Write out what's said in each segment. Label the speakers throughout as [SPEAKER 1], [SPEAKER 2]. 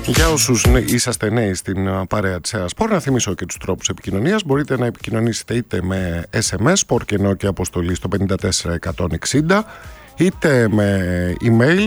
[SPEAKER 1] Για όσους είσαστε νέοι στην παρέα της Sport, να θυμίσω και τους τρόπους επικοινωνίας. Μπορείτε να επικοινωνήσετε είτε με SMS, Sport και ενώ και αποστολή στο 54160, είτε με email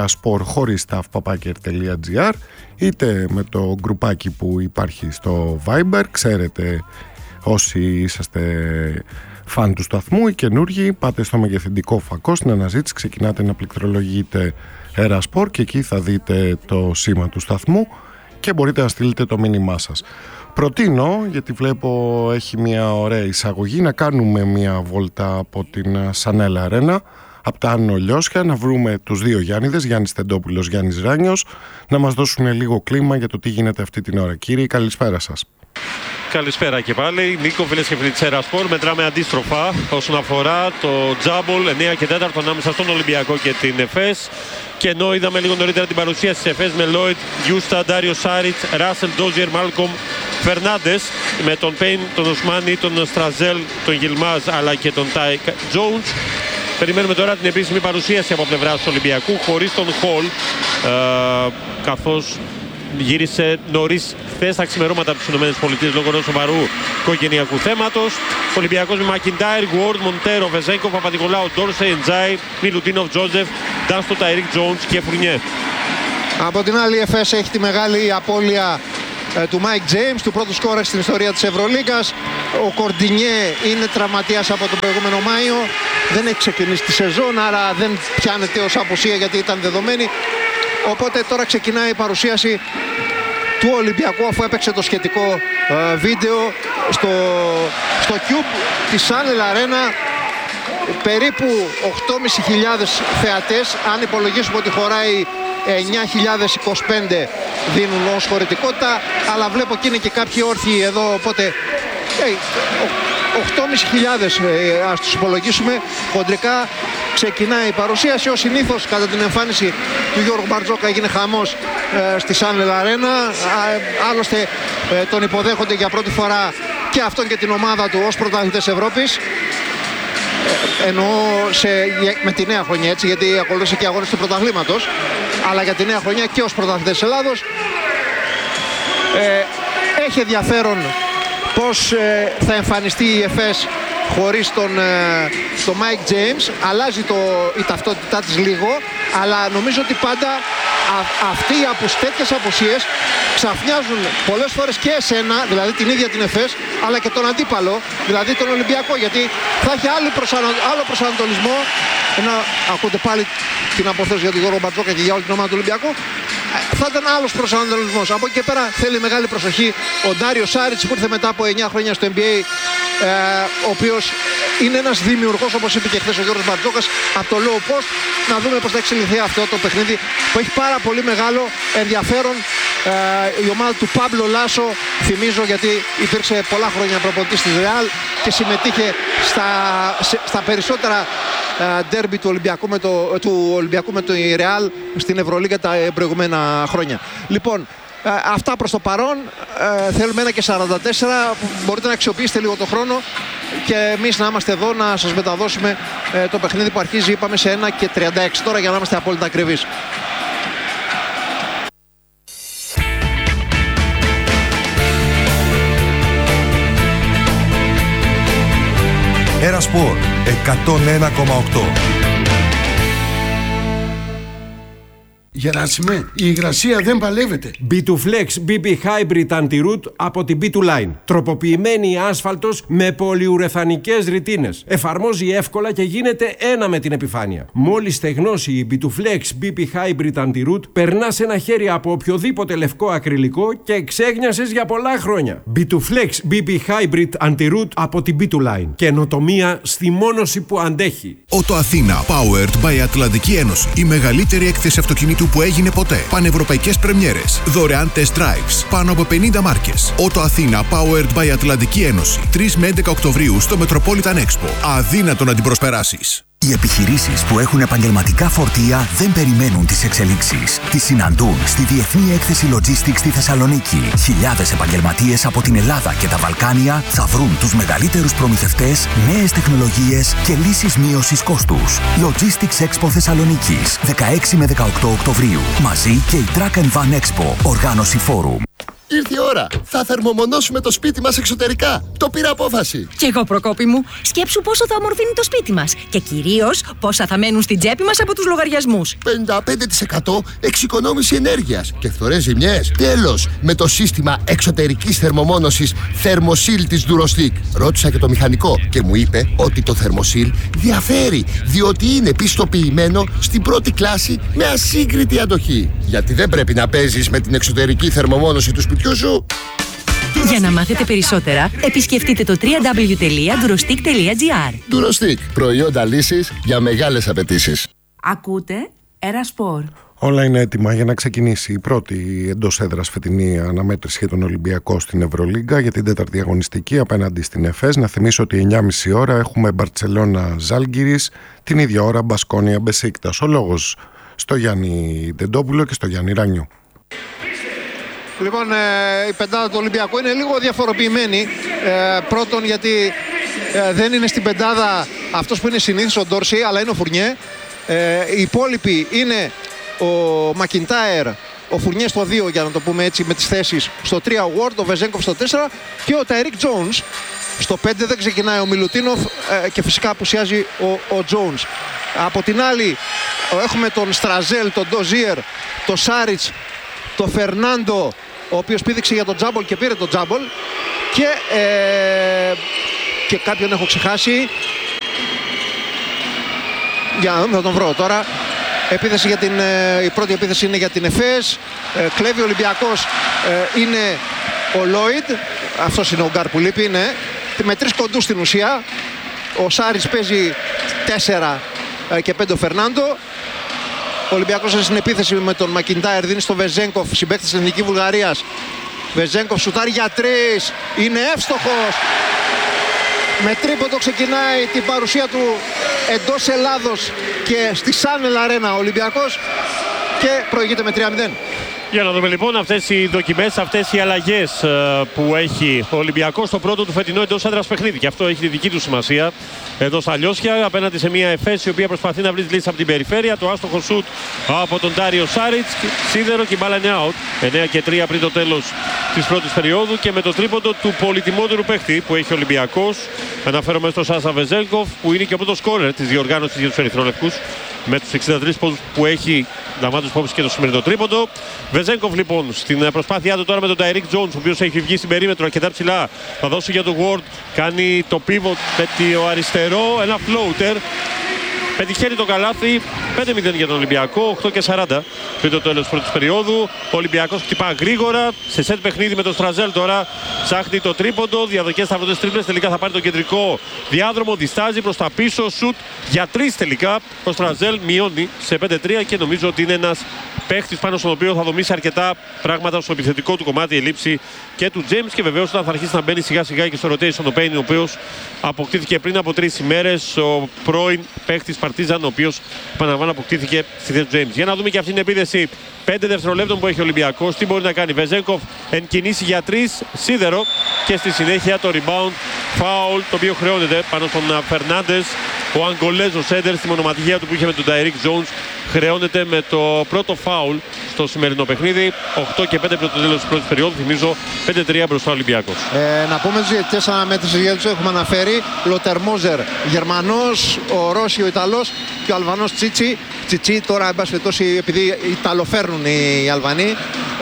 [SPEAKER 1] erasport@gr, είτε με το γκρουπάκι που υπάρχει στο Viber. Ξέρετε, όσοι είσαστε φαν του σταθμού ή καινούργοι, πάτε στο μεγεθυντικό φακό στην αναζήτηση, ξεκινάτε να πληκτρολογείτε Erasport και εκεί θα δείτε το σήμα του σταθμού και μπορείτε να στείλετε το μήνυμά σας. Προτείνω, γιατί βλέπω έχει μια ωραία εισαγωγή, να κάνουμε μια βόλτα από την Σανέλα Αρένα, από τα Άνω Λιώσια, να βρούμε τους δύο Γιάννηδες, Γιάννης Τεντόπουλος, Γιάννης Ράνιος, να μας δώσουν λίγο κλίμα για το τι γίνεται αυτή την ώρα. Κύριοι, καλησπέρα σας.
[SPEAKER 2] Καλησπέρα και πάλι. Νίκο, φίλες και φίλοι της Erasport. Μετράμε αντίστροφα όσον αφορά το τζάμπολ 9 και 4 ανάμεσα στον Ολυμπιακό και την ΕΦΕΣ. Και ενώ είδαμε λίγο νωρίτερα την παρουσία της ΕΦΕΣ με Λόιτ, Γιούστα, Ντάριο Σάριτς, Ράσελ, Ντόζιερ, Μάλκομ, Φερνάντες, με τον Πέιν, τον Οσμάνι, τον Στραζέλ, τον Γιλμάζ αλλά και τον Τάικ Τζόουνς. Περιμένουμε τώρα την επίσημη παρουσίαση από πλευράς του Ολυμπιακού χωρίς τον Χολ, καθώς γύρισε νωρίς χθες τα ξημερώματα από τις ΗΠΑ λόγω ενός σοβαρού οικογενειακού θέματος. Ολυμπιακός με Μακιντάιρ, Γουόρντ, Μοντέρο, Βεζέγκο, Παπαδικολάου, Ντόρσε, Εντζάι, Μιλουτίνοφ, Τζόζεφ, Ντάνστο, Ταϊρίκ Τζόουνς και Φουρνιέ.
[SPEAKER 3] Από την άλλη η ΕΦΕΣ έχει τη μεγάλη απώλεια του Μάικ Τζέιμς, του πρώτου σκόρερ στην ιστορία της Ευρωλίγκας. Ο Κορντινιέ είναι τραυματίας από τον προηγούμενο Μάιο. Δεν έχει ξεκινήσει τη σεζόν, άρα δεν πιάνεται ως απουσία γιατί ήταν δεδομένη. Οπότε τώρα ξεκινάει η παρουσίαση του Ολυμπιακού, αφού έπαιξε το σχετικό βίντεο στο Cube της Σάνελ Αρένα. Περίπου 8.500 θεατές, αν υπολογίσουμε ότι χωράει 9.025 δίνουν ως χωρητικότητα, αλλά βλέπω και είναι και κάποιοι όρθιοι εδώ, οπότε 8.500 ας τους υπολογίσουμε χοντρικά. Ξεκινάει η παρουσίαση. Ως συνήθως κατά την εμφάνιση του Γιώργου Μπαρτζόκα έγινε χαμός στη Σάνελ Αρένα. Άλλωστε τον υποδέχονται για πρώτη φορά και αυτόν και την ομάδα του ως πρωταθλητές Ευρώπης. Εννοώ με τη νέα χρονιά, έτσι, γιατί ακολούθησε και αγώνες του πρωταθλήματος, αλλά για τη νέα χρονιά και ως πρωταθλητές Ελλάδος. Έχει ενδιαφέρον πώς θα εμφανιστεί η ΕΦΕΣ χωρίς τον Mike James. Αλλάζει η ταυτότητά της λίγο, αλλά νομίζω ότι πάντα αυτοί οι τέτοιες απουσίες ξαφνιάζουν πολλές φορές και εσένα, δηλαδή την ίδια την ΕΦΕΣ, αλλά και τον αντίπαλο, δηλαδή τον Ολυμπιακό, γιατί θα έχει άλλο προσανατολισμό. Ακούτε πάλι την αποθέωση για τον Γιώργο Μπαρτζόκα και για όλη την ομάδα του Ολυμπιακού. Θα ήταν άλλος προσανατολισμός. Από εκεί και πέρα θέλει μεγάλη προσοχή ο Ντάριο Σάριτς, που ήρθε μετά από 9 χρόνια στο NBA, ο οποίος είναι ένας δημιουργός, όπως είπε και χθες ο Γιώργος Μπαρτζόκας, από το low post. Να δούμε πώς θα εξελιχθεί αυτό το παιχνίδι που έχει πάρα πολύ μεγάλο ενδιαφέρον. Η ομάδα του Πάμπλο Λάσο, θυμίζω, γιατί υπήρξε πολλά χρόνια προπονητής της Ρεάλ και συμμετείχε στα περισσότερα ντέρμπι του Ολυμπιακού με το Ρεάλ στην Ευρωλίγκα τα προηγούμενα χρόνια. Λοιπόν, αυτά προς το παρόν. Θέλουμε 1 και 44. Μπορείτε να αξιοποιήσετε λίγο το χρόνο και εμείς να είμαστε εδώ να σας μεταδώσουμε το παιχνίδι που αρχίζει, είπαμε, σε 1 και 36 τώρα, για να είμαστε απόλυτα ακριβείς.
[SPEAKER 4] Erasport 101,8.
[SPEAKER 5] Γεράσιμε, η υγρασία δεν παλεύεται.
[SPEAKER 6] B2Flex BB Hybrid Anti-Root από την B2Line. Τροποποιημένη άσφαλτος με πολυουρεθανικές ρητίνες. Εφαρμόζει εύκολα και γίνεται ένα με την επιφάνεια. Μόλις στεγνώσει η B2Flex BB Hybrid Anti-Root, περνάς ένα χέρι από οποιοδήποτε λευκό ακριλικό και ξέγνιασες για πολλά χρόνια. B2Flex BB Hybrid Anti-Root από την B2Line. Καινοτομία στη μόνωση που αντέχει.
[SPEAKER 7] Auto Athena Powered by Ατλαντική Ένωση. Η μεγαλύτερη έκθεση αυτοκινήτου που έγινε ποτέ. Πανευρωπαϊκές πρεμιέρες. Δωρεάν test drives. Πάνω από 50 μάρκες. Auto Athena Powered by Ατλαντική Ένωση. 3 με 11 Οκτωβρίου στο Metropolitan Expo. Αδύνατο να την προσπεράσεις.
[SPEAKER 8] Οι επιχειρήσεις που έχουν επαγγελματικά φορτία δεν περιμένουν τις εξελίξεις. Τις συναντούν στη Διεθνή Έκθεση Logistics στη Θεσσαλονίκη. Χιλιάδες επαγγελματίες από την Ελλάδα και τα Βαλκάνια θα βρουν τους μεγαλύτερους προμηθευτές, νέες τεχνολογίες και λύσεις μείωσης κόστους. Logistics Expo Θεσσαλονίκης, 16 με 18 Οκτωβρίου. Μαζί και η Truck and Van Expo, οργάνωση φόρουμ.
[SPEAKER 9] Ήρθε η ώρα. Θα θερμομονώσουμε το σπίτι μας εξωτερικά. Το πήρα απόφαση.
[SPEAKER 10] Κι εγώ, Προκόπη μου. Σκέψου πόσο θα ομορφύνει το σπίτι μας. Και κυρίως πόσα θα μένουν στην τσέπη μας από τους λογαριασμούς.
[SPEAKER 9] 55% εξοικονόμηση ενέργειας και φθορές ζημιές. Τέλος, με το σύστημα εξωτερικής θερμομόνωσης Thermosil της Durostic. Ρώτησα και το μηχανικό και μου είπε ότι το Thermosil διαφέρει, διότι είναι πιστοποιημένο στην πρώτη κλάση με ασύγκριτη αντοχή. Γιατί δεν πρέπει να παίζεις με την εξωτερική θερμομόνωση του σπιτιού σου.
[SPEAKER 10] Για να μάθετε περισσότερα, επισκεφτείτε το www.durostic.gr.
[SPEAKER 9] Durostic, προϊόντα λύσης για μεγάλες απαιτήσεις.
[SPEAKER 10] Ακούτε Ερασπορ.
[SPEAKER 1] Όλα είναι έτοιμα για να ξεκινήσει η πρώτη εντός έδρας φετινή αναμέτρηση για τον Ολυμπιακό στην Ευρωλίγκα για την τέταρτη αγωνιστική απέναντι στην ΕΦΕΣ. Να θυμίσω ότι 9.30 ώρα έχουμε Μπαρτσελώνα Ζάλγκιρις, την ίδια ώρα Μπασκόνια Μπεσίκτας. Ο λόγος στο Γιάννη Ντεντόπουλο και στο Γιάννη Ράνιο.
[SPEAKER 3] Λοιπόν, η πεντάδα του Ολυμπιακού είναι λίγο διαφοροποιημένη. Πρώτον γιατί δεν είναι στην πεντάδα αυτός που είναι συνήθως ο Ντόρση, αλλά είναι ο Φουρνιέ. Οι υπόλοιποι είναι ο Μακιντάιρ, ο Φουρνιέ στο 2, για να το πούμε έτσι με τις θέσεις, στο 3 ο Ward, ο Βεζένκοφ στο 4 και ο Ταϊρίκ Τζόουνς. Στο 5 δεν ξεκινάει ο Μιλουτίνοφ και φυσικά απουσιάζει ο Τζόουνς. Από την άλλη έχουμε τον Στραζέλ, τον Ντοζίερ, τον Σάριτς, τον Φερνάντο, ο οποίος πήδηξε για τον Τζάμπολ και πήρε τον Τζάμπολ, και κάποιον έχω ξεχάσει. Για να δούμε, θα τον βρω τώρα. Επίθεση για η πρώτη επίθεση είναι για την ΕΦΕΣ. Κλέβει ο Ολυμπιακός, είναι ο Λόιντ. Αυτός είναι ο γκάρ που λείπει, ναι. Με 3 κοντούς στην ουσία. Ο Σάρις παίζει 4 και 5 ο Φερνάντο. Ο Ολυμπιακός είναι στην επίθεση με τον Μακιντάιρ, δίνει στο Βεζένκοφ, συμπαίκτης της Εθνικής Βουλγαρίας. Βεζένκοφ σουτάρει για 3, είναι εύστοχος. Με τρίποντο ξεκινάει την παρουσία του εντός Ελλάδος και στη Σάνελ Αρένα ο Ολυμπιακός και προηγείται με 3-0.
[SPEAKER 2] Για να δούμε λοιπόν αυτές οι δοκιμές, αυτές οι αλλαγές που έχει ο Ολυμπιακός στο πρώτο του φετινό εντός έδρας παιχνίδι. Και αυτό έχει τη δική του σημασία εδώ στα Λιώσια, απέναντι σε μια ΕΦΕΣ η οποία προσπαθεί να βρει λύσεις από την περιφέρεια. Το άστοχο σουτ από τον Ντάριο Σάριτς, σίδερο και η μπάλα είναι out. 9 και 3 πριν το τέλος της πρώτης περίοδου και με το τρίποντο του πολυτιμότερου παίχτη που έχει ο Ολυμπιακός. Αναφέρομαι στο Σάσα Βεζέλκοφ που είναι και από το σκόρερ της διοργάνωσης για τους ερυθρόλευκους με τους 63 πόντους που έχει, λαμβάνοντας υπόψη και το σημερινό τρίποντο. Βεζένκοφ λοιπόν στην προσπάθειά του τώρα με τον Ταϊρίκ Τζόουνς, ο οποίος έχει βγει στην περίμετρο αρκετά ψηλά. Θα δώσει για τον Ward, κάνει το pivot με το αριστερό, ένα floater. Πετυχαίνει το καλάθι, 5-0 για τον Ολυμπιακό, 8 και 40 πριν το τέλος της πρώτης περίοδου. Ο Ολυμπιακός χτυπά γρήγορα, σε σετ παιχνίδι με τον Στραζέλ τώρα. Ψάχνει το τρίποντο, διαδοχές σταυρωτές τρίπλες, τελικά θα πάρει το κεντρικό διάδρομο, διστάζει προς τα πίσω, σουτ για 3 τελικά. Ο Στραζέλ μειώνει σε 5-3 και νομίζω ότι είναι ένας παίχτης πάνω στον οποίο θα δομήσει αρκετά πράγματα στο επιθετικό του κομμάτι, η λήψη και του James και βεβαίως θα αρχίσει να μπαίνει σιγά σιγά και στο rotation ο Payne, ο οποίος αποκτήθηκε πριν από 3 ημέρες, ο πρώην παίχτης Παρτίζαν, ο οποίος επαναλαμβάνω αποκτήθηκε στη θέση του James. Για να δούμε και αυτή την επίθεση 5 δευτερολέπτων που έχει ο Ολυμπιακός, τι μπορεί να κάνει. Βεζένκοφ εν κινήσει για 3, σίδερο και στη συνέχεια το rebound foul το οποίο χρεώνεται πάνω στον Φερνάντες. Ο Αγγολέζος Σέντερ στη μονοματικία του που είχε με τον Ταϊρίκ Τζόουνς χρεώνεται με το πρώτο φάουλ στο σημερινό παιχνίδι. 8 και 5 πριν το τέλος της πρώτης περίοδου. Θυμίζω 5-3 μπροστά ο Ολυμπιακός.
[SPEAKER 3] Να πούμε τους διαιτητές αναμέτρησης γιατί τους έχουμε αναφέρει. Λοτερμόζερ Γερμανός, ο Ρώση ο Ιταλός και ο Αλβανός Τσίτσι. Τσίτσι τώρα εν πάση περιπτώσει επειδή Ιταλοφέρνουν οι Αλβανοί,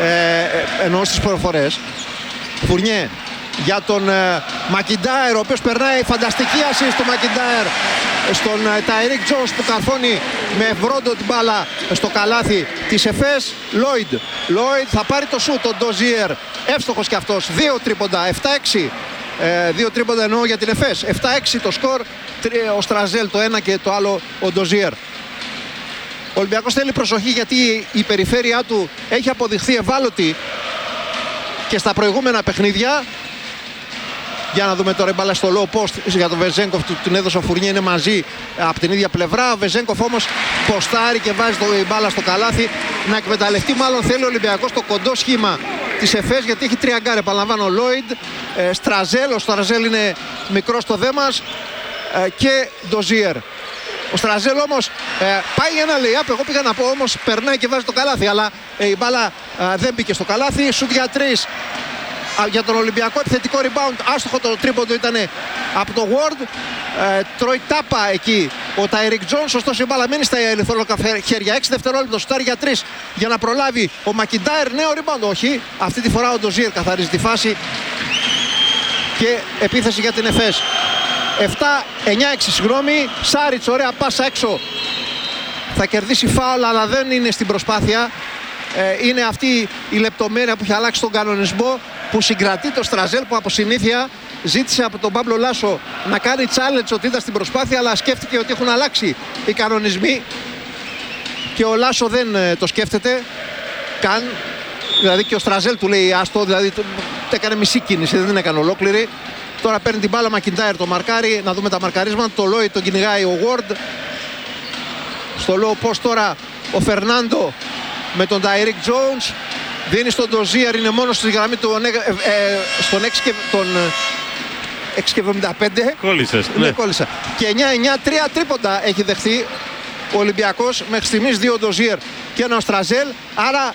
[SPEAKER 3] εννοώ στις προφορές. Φουρνιέ για τον Μακιντάιρ, ο οποίος περνάει φανταστική ασίστ του Μακιντάιρ στον Ταϊρίκ Τζόουνς που καρφώνει με βρόντο την μπάλα στο καλάθι της ΕΦΕΣ. Λόιντ θα πάρει το σούτ, τον Ντοζίερ, εύστοχος κι αυτός, 2 τρίποντα, 7-6. 2 τρίποντα εννοώ για την ΕΦΕΣ, 7-6 το σκορ, ο Στραζέλ το ένα και το άλλο ο Ντοζίερ. Ο Ολυμπιακός θέλει προσοχή γιατί η περιφέρειά του έχει αποδειχθεί ευάλωτη και στα προηγούμενα παιχνίδια. Για να δούμε τώρα η μπάλα στο low post για τον Βεζένκοφ, την έδωσε ο Φουρνιέ, είναι μαζί από την ίδια πλευρά. Ο Βεζένκοφ όμως ποστάρει και βάζει η μπάλα στο καλάθι. Να εκμεταλλευτεί μάλλον θέλει ο Ολυμπιακός το κοντό σχήμα της ΕΦΕΣ, γιατί έχει 3 γκάρ. Επαναλαμβάνω, Λόιντ, Στραζέλ, ο Στραζέλ είναι μικρός στο δέμας, και Ντοζίερ. Ο Στραζέλ όμως πάει ένα lay-up, εγώ πήγα να πω, όμως περνάει και βάζει το καλάθι, αλλά η μπάλα δεν μπήκε στο καλάθι. Σουτ για 3 για τον Ολυμπιακό, επιθετικό rebound, άστοχο το τρίποντο ήταν από το Ward. Τρώει τάπα εκεί ο Τάιρικ Τζόνς, ωστόσο η μπάλα μένει στα ελευθερόλογα χέρια. 6 δευτερόλεπτο, σουτάρει για 3 για να προλάβει ο Μακιντάιρ. Νέο rebound, όχι, αυτή τη φορά ο Ντοζίερ καθαρίζει τη φάση και επίθεση για την ΕΦΕΣ. 9-6 συγγνώμη. Σάριτς, ωραία πάσα έξω, θα κερδίσει φάουλ, αλλά δεν είναι στην προσπάθεια. Είναι αυτή η λεπτομέρεια που έχει αλλάξει τον κανονισμό, που συγκρατεί το Στραζέλ, που από συνήθεια ζήτησε από τον Παύλο Λάσο να κάνει challenge ότι ήταν στην προσπάθεια, αλλά σκέφτηκε ότι έχουν αλλάξει οι κανονισμοί και ο Λάσο δεν το σκέφτεται καν. Δηλαδή και ο Στραζέλ του λέει άστο, δηλαδή έκανε μισή κίνηση, δεν την έκανε ολόκληρη. Τώρα παίρνει την μπάλα Μακιντάιρ, το μαρκάρει. Να δούμε τα μαρκαρίσματα. Το Λόι τον κυνηγάει ο Ward. Στο low post τώρα ο Φερνάντο με τον Τάιρικ Τζόουνς. Δίνει στον Ντοζίερ, είναι μόνο στη γραμμή του, στον 6,75.
[SPEAKER 2] Κόλλησες, ναι.
[SPEAKER 3] Κόλλησα. Και 9-9, 3 τρίποντα έχει δεχθεί ο Ολυμπιακός. Μέχρι στιγμής 2 Ντοζίερ και ένα Στραζέλ. Άρα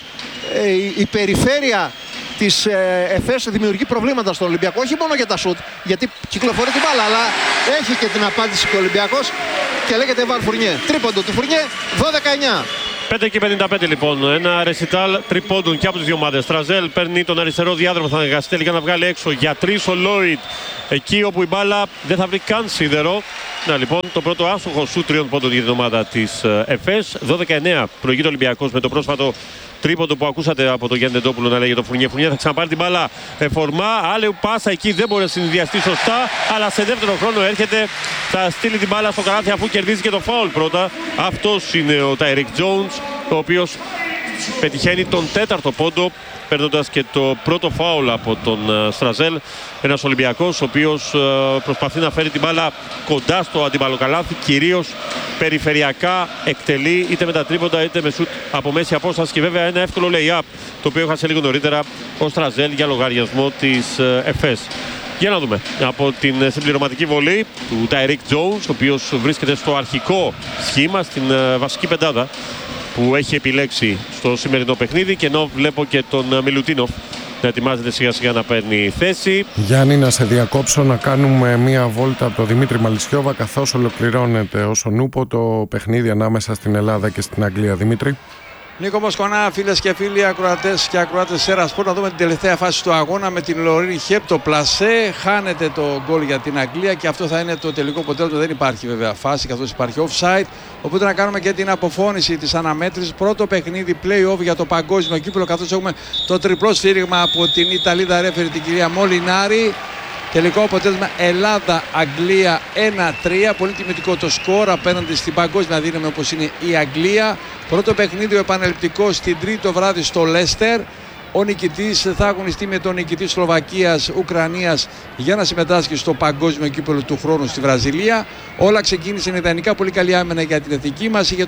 [SPEAKER 3] η περιφέρεια της ΕΦΕΣ δημιουργεί προβλήματα στον Ολυμπιακό, όχι μόνο για τα σουτ, γιατί κυκλοφορεί την μπάλα, αλλά έχει και την απάντηση και ο Ολυμπιακός και λέγεται Βαρ Φουρνιέ. Τρίποντο του Φουρνιέ, 12-9.
[SPEAKER 2] 5 και 55 λοιπόν, ένα ρεσιτάλ τριπόντων και από τις δύο ομάδες. Στραζέλ παίρνει τον αριστερό διάδρομο, θα αναγκαστεί τελικά να βγάλει έξω για 3 ο Λόιτ, εκεί όπου η μπάλα δεν θα βρει καν σίδερο. Να λοιπόν, το πρώτο άστοχο σου 3 πόντων για την ομάδα της ΕΦΕΣ. 12-9 προηγείται ο Ολυμπιακός με το πρόσφατο τρίποντο που ακούσατε από τον Γιάννη Ντόπουλο να λέγει το Φουρνιέ. Φουρνιέ θα ξαναπάρει την μπάλα. Φορμά, άλλη πάσα εκεί, δεν μπορεί να συνδυαστεί σωστά. Αλλά σε δεύτερο χρόνο έρχεται, θα στείλει την μπάλα στο καλάθι αφού κερδίζει και το φάουλ πρώτα. Αυτός είναι ο Τάιρικ Τζόουνς, ο οποίος πετυχαίνει τον 4ο πόντο, παίρνοντας και το πρώτο φάουλ από τον Στραζέλ. Ένας Ολυμπιακός ο οποίος προσπαθεί να φέρει την μπάλα κοντά στο αντιμπαλοκαλάθι, κυρίως περιφερειακά εκτελεί είτε με τα τρίποντα είτε με σουτ από μέση απόσταση, και βέβαια ένα εύκολο lay-up το οποίο έχασε λίγο νωρίτερα ο Στραζέλ για λογαριασμό της ΕΦΕΣ. Για να δούμε από την συμπληρωματική βολή του Τάιρικ Τζόουνς, ο οποίος βρίσκεται στο αρχικό σχήμα, στην βασική πεντάδα που έχει επιλέξει στο σημερινό παιχνίδι, και ενώ βλέπω και τον Μιλουτίνοφ να ετοιμάζεται σιγά σιγά να παίρνει θέση.
[SPEAKER 1] Γιάννη, να σε διακόψω να κάνουμε μία βόλτα από τον Δημήτρη Μαλισιώβα, καθώς ολοκληρώνεται όσον ούπο το παιχνίδι ανάμεσα στην Ελλάδα και στην Αγγλία. Δημήτρη.
[SPEAKER 11] Νίκο Μοσκονά, φίλες και φίλοι, ακροατές και ακροάτες Σέρα Σπορ, να δούμε την τελευταία φάση του αγώνα με την Λορίνη Χεπ. Το πλασέ, χάνεται το γκολ για την Αγγλία και αυτό θα είναι το τελικό αποτέλεσμα. Δεν υπάρχει βέβαια φάση καθώς υπάρχει offside. Οπότε να κάνουμε και την αποφώνηση της αναμέτρησης. Πρώτο παιχνίδι play-off για το παγκόσμιο κύπελλο, καθώς έχουμε το τριπλό σφύριγμα από την Ιταλίδα ρέφερη, την κυρία Μολινάρη. Τελικό αποτέλεσμα Ελλάδα-Αγγλία 1-3. Πολύ τιμητικό το σκορ απέναντι στην παγκόσμια δύναμη όπως είναι η Αγγλία. Πρώτο παιχνίδι επαναληπτικό στην Τρίτη το βράδυ στο Λέστερ. Ο νικητής θα αγωνιστεί με τον νικητή Σλοβακίας-Ουκρανίας για να συμμετάσχει στο παγκόσμιο κύπελλο του χρόνου στη Βραζιλία. Όλα ξεκίνησαν ιδανικά, πολύ καλή άμυνα για την εθνική μας. Είχε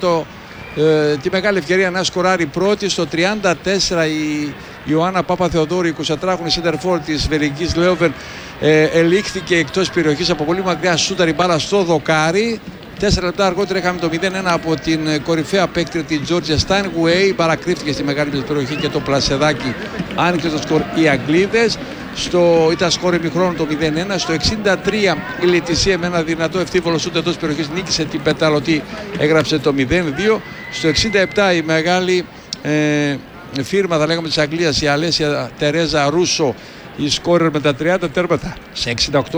[SPEAKER 11] τη μεγάλη ευκαιρία να σκοράρει πρώτη στο 34 η Ιωάννα Παπαθεοδόρου, 24χρονη center forward της Βελγικής Λέοβεν. Ελήχθηκε εκτός περιοχής από πολύ μακριά, σούταρη μπάλα στο δοκάρι. 4 λεπτά αργότερα είχαμε το 0-1 από την κορυφαία παίκτρια την Τζόρτζια Στάινγουέι. Παρακρίφθηκε στη μεγάλη περιοχή και το πλασεδάκι άνοιξε το σκορ οι Αγγλίδες. Ήταν σκορ ημιχρόνου το 0-1. Στο 63 η Λετησία με ένα δυνατό ευθύβολο σούτ εντός περιοχής νίκησε την Πεταλωτή, έγραψε το 0-2. Στο 67 η μεγάλη φίρμα θα λέγαμε της Αγγλίας, η Αλέσια Τερέζα Ρούσο, η σκόρερ με τα 30 τέρματα σε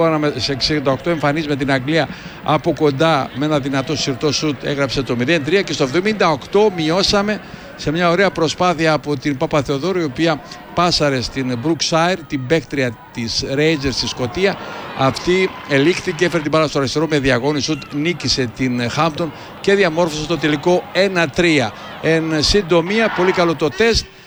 [SPEAKER 11] 68 εμφανίσεις με την Αγγλία από κοντά με ένα δυνατό συρτό σουτ, έγραψε το 0-3. Και στο 78 μειώσαμε σε μια ωραία προσπάθεια από την Παπαθεοδόρου, η οποία πάσαρε στην Brookside, την παίκτρια της Rangers στη Σκωτία. Αυτή ελήχθηκε, έφερε την μπάλα στο αριστερό με διαγώνη σουτ, νίκησε την Hampton και διαμόρφωσε το τελικό 1-3. Εν συντομία, πολύ καλό το τεστ.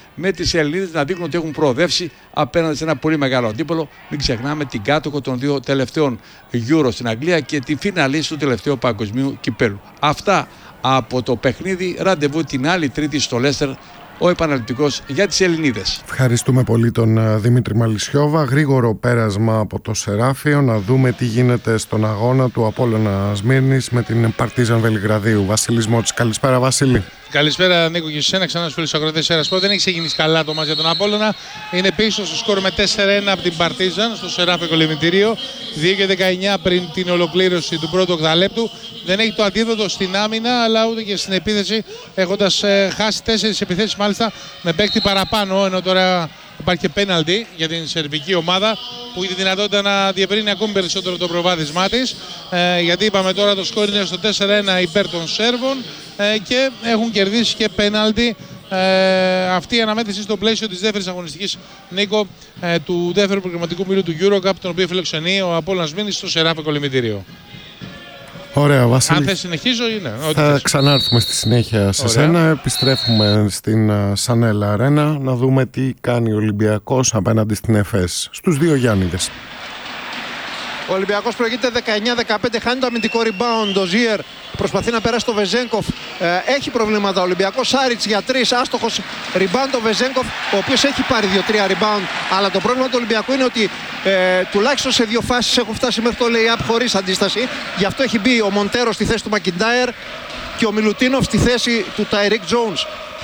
[SPEAKER 11] με τις Ελληνίδες να δείχνουν ότι έχουν προοδεύσει απέναντι σε ένα πολύ μεγάλο αντίπολο. Μην ξεχνάμε την κάτοχο των 2 τελευταίων Euro στην Αγγλία και τη φιναλίστη του τελευταίου παγκοσμίου κυπέλου. Αυτά από το παιχνίδι. Ραντεβού την άλλη Τρίτη στο Λέστερ, ο επαναληπτικός για τις Ελληνίδες.
[SPEAKER 1] Ευχαριστούμε πολύ τον Δημήτρη Μαλισσιόβα. Γρήγορο πέρασμα από το Σεράφιο να δούμε τι γίνεται στον αγώνα του Απόλλωνα Σμύρνης με την Παρτίζαν Βελιγραδίου. Βασίλης Μότσης, καλησπέρα Βασίλη.
[SPEAKER 12] Καλησπέρα Νίκο και σένα, ξανά στους φίλους ακροατές Σέρα Σπορ. Δεν έχει ξεκινήσει καλά το μάτς για τον Απόλλωνα. Είναι πίσω στο σκορ με 4-1 από την Παρτίζαν στο Σεράφιο Κολυμβητήριο. 2-19 πριν την ολοκλήρωση του πρώτου οκταλέπτου. Δεν έχει το αντίδοτο στην άμυνα αλλά ούτε και στην επίθεση, έχοντας χάσει 4 επιθέσεις μάλιστα με παίκτη παραπάνω. Ενώ τώρα υπάρχει και πέναλτι για την σερβική ομάδα που έχει τη δυνατότητα να διευρύνει ακόμη περισσότερο το προβάδισμά της. Γιατί είπαμε τώρα το σκορ είναι στο 4-1 υπέρ των Σέρβων και έχουν κερδίσει και πέναλτι. Αυτή η αναμέτρηση στο πλαίσιο της δεύτερης αγωνιστικής, Νίκο, του δεύτερου προγραμματικού μήλου του EuroCup, τον οποίο φιλοξενεί ο Απόλλωνας Σμύρνης στο Σεράφιο Κολυμβητήριο.
[SPEAKER 1] Ωραία, Βασίλη.
[SPEAKER 12] Αν θες συνεχίζω ή ναι.
[SPEAKER 1] Θα ξανάρθουμε στη συνέχεια σε σένα. Επιστρέφουμε στην Σανέλα Αρένα να δούμε τι κάνει ο Ολυμπιακός απέναντι στην ΕΦΕΣ. Στους 2 Γιάννηδες.
[SPEAKER 3] Ο Ολυμπιακός προηγείται 19-15, χάνει το αμυντικό rebound. Ο Ζίερ προσπαθεί να περάσει το Βεζένκοφ. Έχει προβλήματα ο Ολυμπιακός. Σάριτς για 3, άστοχος rebound ο Βεζένκοφ, ο οποίος έχει πάρει 2-3 rebound. Αλλά το πρόβλημα του Ολυμπιακού είναι ότι τουλάχιστον σε 2 φάσεις έχουν φτάσει μέχρι το lay-up χωρίς αντίσταση. Γι' αυτό έχει μπει ο Μοντέρο στη θέση του Μακιντάιρ και ο Μιλουτίνοφ στη θέση του Τάιρικ Τζόουνς.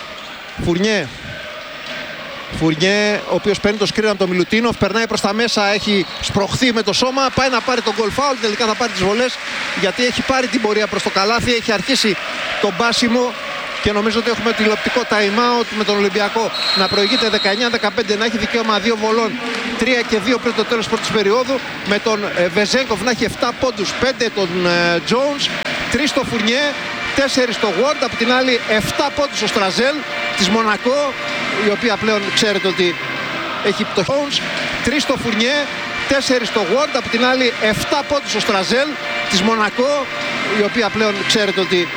[SPEAKER 3] Φουρνιέ, ο οποίος παίρνει το σκριν από τον Μιλουτίνοφ, περνάει προς τα μέσα, έχει σπροχθεί με το σώμα, πάει να πάρει τον goal foul, τελικά θα πάρει τις βολές γιατί έχει πάρει την πορεία προς το καλάθι, έχει αρχίσει τον μπάσιμο και νομίζω ότι έχουμε τηλεοπτικό time out με τον Ολυμπιακό να προηγείται 19-15, να έχει δικαίωμα 2 βολών, 3 και 2 πριν το τέλος πρώτης περίοδου, με τον Βεζένκοφ να έχει 7 πόντους, 5 τον Jones, 3 το Φουρνιέ, 4 στο Ward, από την άλλη 7 πόντους στο Στραζέλ της Μονακό, η οποία πλέον ξέρετε ότι έχει το Jones, 3 στο Φουρνιέ, 4 στο Ward, από την άλλη 7 πόντους στο Στραζέλ της Μονακό, η οποία πλέον ξέρετε ότι